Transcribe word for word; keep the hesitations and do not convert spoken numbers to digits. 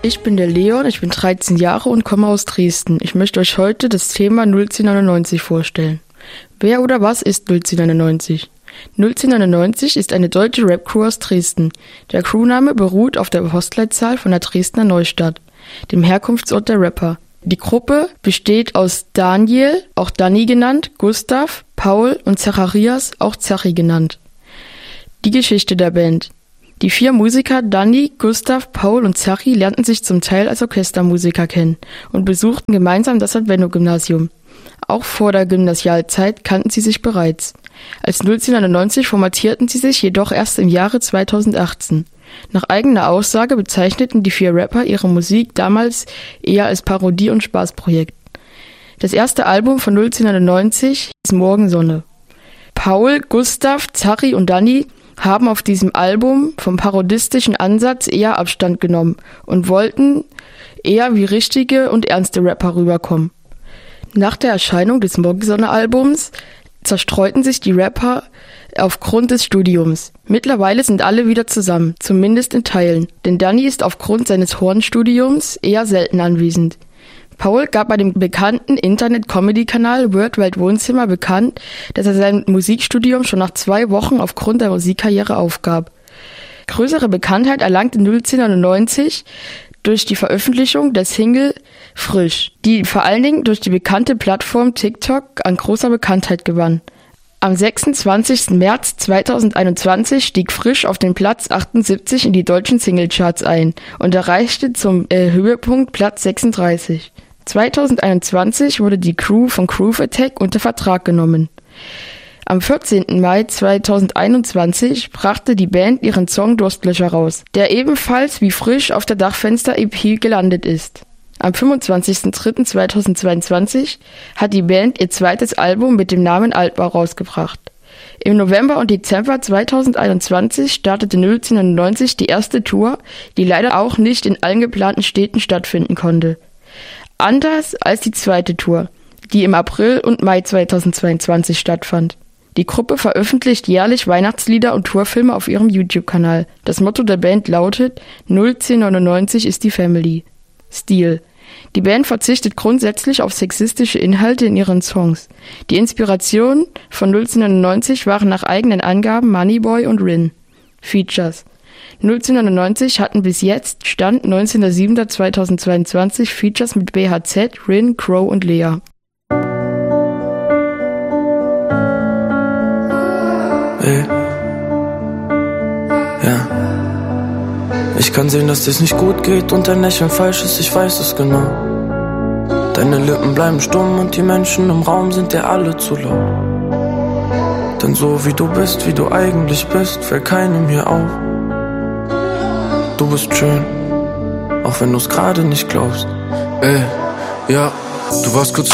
Ich bin der Leon, ich bin dreizehn Jahre und komme aus Dresden. Ich möchte euch heute das Thema null zehn neunundneunzig vorstellen. Wer oder was ist null zehn neunundneunzig? null zehn neunundneunzig ist eine deutsche Rap-Crew aus Dresden. Der Crewname beruht auf der Postleitzahl von der Dresdner Neustadt, dem Herkunftsort der Rapper. Die Gruppe besteht aus Daniel, auch Danny genannt, Gustav, Paul und Zacharias, auch Zachi genannt. Die Geschichte der Band. Die vier Musiker Danny, Gustav, Paul und Zachi lernten sich zum Teil als Orchestermusiker kennen und besuchten gemeinsam das Advento-Gymnasium. Auch vor der Gymnasialzeit kannten sie sich bereits. Als null zehn neunundneunzig formatierten sie sich jedoch erst im Jahre zweitausendachtzehn. Nach eigener Aussage bezeichneten die vier Rapper ihre Musik damals eher als Parodie- und Spaßprojekt. Das erste Album von null zehn neunundneunzig ist Morgensonne. Paul, Gustav, Zachi und Danny haben auf diesem Album vom parodistischen Ansatz eher Abstand genommen und wollten eher wie richtige und ernste Rapper rüberkommen. Nach der Erscheinung des Morgensonne-Albums zerstreuten sich die Rapper aufgrund des Studiums. Mittlerweile sind alle wieder zusammen, zumindest in Teilen, denn Danny ist aufgrund seines Hornstudiums eher selten anwesend. Paul gab bei dem bekannten Internet-Comedy-Kanal Worldwide Wohnzimmer bekannt, dass er sein Musikstudium schon nach zwei Wochen aufgrund der Musikkarriere aufgab. Größere Bekanntheit erlangte null zehn neunundneunzig durch die Veröffentlichung der Single Frisch, die vor allen Dingen durch die bekannte Plattform TikTok an großer Bekanntheit gewann. Am sechsundzwanzigsten März zweitausendeinundzwanzig stieg Frisch auf den Platz achtundsiebzig in die deutschen Singlecharts ein und erreichte zum äh, Höhepunkt Platz sechsunddreißig. zweitausendeinundzwanzig wurde die Crew von Groove Attack unter Vertrag genommen. Am vierzehnten Mai zweitausendeinundzwanzig brachte die Band ihren Song Durstlöscher raus, der ebenfalls wie Frisch auf der Dachfenster-E P gelandet ist. Am fünfundzwanzigsten dritten zweitausendzweiundzwanzig hat die Band ihr zweites Album mit dem Namen Altbau rausgebracht. Im November und Dezember zweitausendeinundzwanzig startete null zehn neunundneunzig die erste Tour, die leider auch nicht in allen geplanten Städten stattfinden konnte. Anders als die zweite Tour, die im April und Mai zweitausendzweiundzwanzig stattfand. Die Gruppe veröffentlicht jährlich Weihnachtslieder und Tourfilme auf ihrem YouTube-Kanal. Das Motto der Band lautet: null zehn neunundneunzig ist die Family. Stil. Die Band verzichtet grundsätzlich auf sexistische Inhalte in ihren Songs. Die Inspiration von null zehn neunundneunzig waren nach eigenen Angaben Moneyboy und Rin. Features. null zehn neunundneunzig hatten bis jetzt, Stand neunzehnter siebter zweitausendzweiundzwanzig, Features mit B H Z, Rin, Crow und Lea. Ey. Ja. Ich kann sehen, dass dir's nicht gut geht und dein Lächeln falsch ist, ich weiß es genau. Deine Lippen bleiben stumm und die Menschen im Raum sind dir alle zu laut. Denn so wie du bist, wie du eigentlich bist, fällt keinem hier auf. Du bist schön, auch wenn du's gerade nicht glaubst. Ey, ja, du warst kurz